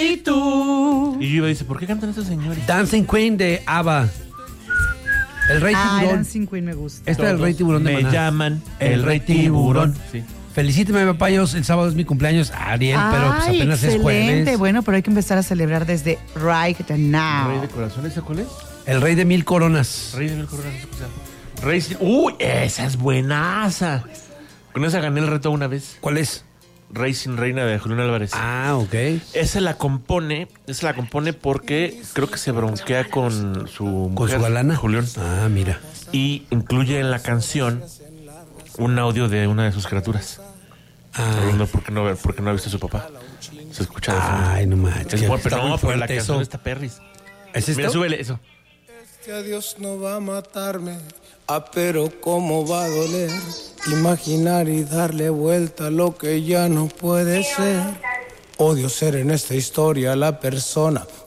y tú. Y yo iba y dice, ¿por qué cantan estos señores? Dancing Queen de ABBA. El Rey Tiburón. Dancing Queen me gusta. Este es el Rey Tiburón de Me Maná. llaman el Rey Tiburón. Sí. Felicíteme, papayos. El sábado es mi cumpleaños, Ariel, pero pues apenas es excelente. jueves. Bueno, pero hay que empezar a celebrar desde right now. ¿Rey de corazones, ¿ese cuál es? El Rey de Mil Coronas. Rey de Mil Coronas. Rey sin... ¡Uy! Esa es buenaza. Con esa gané el reto una vez. ¿Cuál es? Rey sin reina de Julián Álvarez. Ah, ok. Esa la compone porque creo que se bronquea con su mujer, ¿Con su galana? Julián. Ah, mira. Y incluye en la canción un audio de una de sus criaturas. Hablando por qué no ha visto a su papá. Se escucha de fondo. Ay, no manches. Es bueno, pero Está no, muy pero la fuerte canción eso. está perris. ¿Es esto? Mira, súbele eso. Este adiós no va a matarme, pero cómo va a doler. Imaginar y darle vuelta a lo que ya no puede ser. Odio ser en esta historia la persona